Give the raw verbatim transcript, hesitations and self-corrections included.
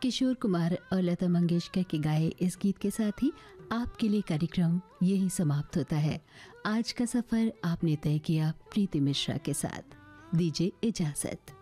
किशोर कुमार और लता मंगेशकर के गाए इस गीत के साथ ही आपके लिए कार्यक्रम यही समाप्त होता है। आज का सफ़र आपने तय किया प्रीति मिश्रा के साथ। दीजिए इजाज़त।